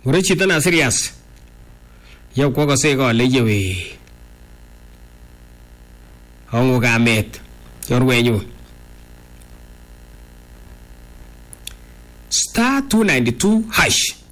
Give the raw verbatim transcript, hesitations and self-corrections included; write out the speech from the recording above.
Ngure chito na serious. Yau kwa kase kole yewe. Hongo kamet. Yorwenyu. Star two ninety-two hash.